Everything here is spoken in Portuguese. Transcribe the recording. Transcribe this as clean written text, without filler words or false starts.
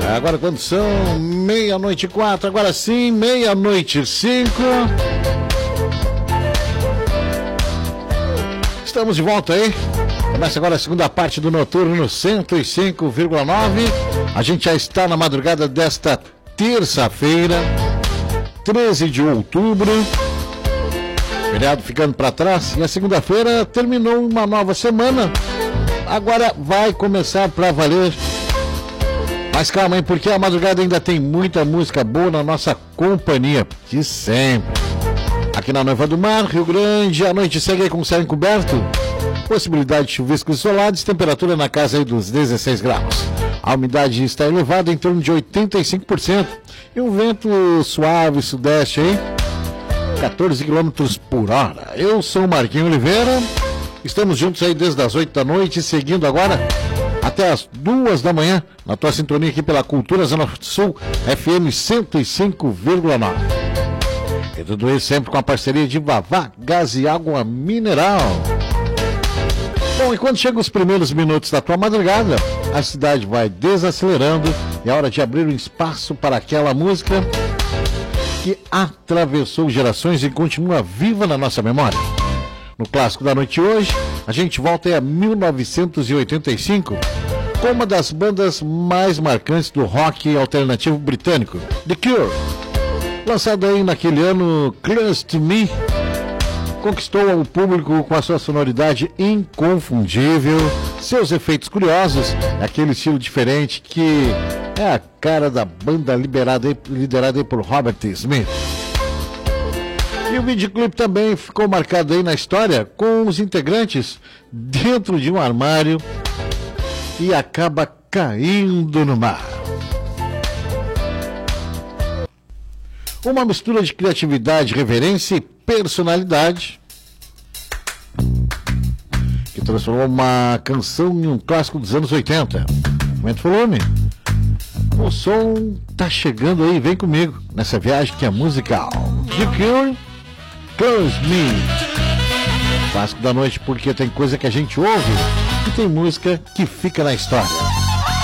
Agora quando são 00:04, agora sim, 00:05. Estamos de volta aí. Começa agora a segunda parte do Noturno no 105,9. A gente já está na madrugada desta terça-feira, 13 de outubro. Feriado ficando para trás. E a segunda-feira terminou uma nova semana. Agora vai começar para valer. Mas calma, hein, porque a madrugada ainda tem muita música boa na nossa companhia, de sempre. Aqui na Noiva do Mar, Rio Grande, a noite segue aí com o céu encoberto. Possibilidade de chuviscos isolados, temperatura na casa aí dos 16 graus. A umidade está elevada em torno de 85%. E um vento suave sudeste aí, 14 km por hora. Eu sou o Marquinhos Oliveira. Estamos juntos aí desde as 8 da noite, seguindo agora até as 2 da manhã, na tua sintonia aqui pela Cultura Zona Sul, FM 105,9. E tudo isso sempre com a parceria de Vavá Gás e Água Mineral. Bom, e quando chegam os primeiros minutos da tua madrugada, a cidade vai desacelerando e é hora de abrir um espaço para aquela música que atravessou gerações e continua viva na nossa memória. No clássico da noite hoje, a gente volta a 1985 com uma das bandas mais marcantes do rock alternativo britânico, The Cure. Lançado aí naquele ano, Close to Me conquistou o público com a sua sonoridade inconfundível, seus efeitos curiosos, aquele estilo diferente que é a cara da banda liderada aí por Robert Smith. E o videoclipe também ficou marcado aí na história com os integrantes dentro de um armário e acaba caindo no mar. Uma mistura de criatividade, reverência e personalidade que transformou uma canção em um clássico dos anos 80. Aumenta o volume. O som tá chegando aí, vem comigo nessa viagem que é musical. The Cure, Close Me. Clássico da noite porque tem coisa que a gente ouve e tem música que fica na história.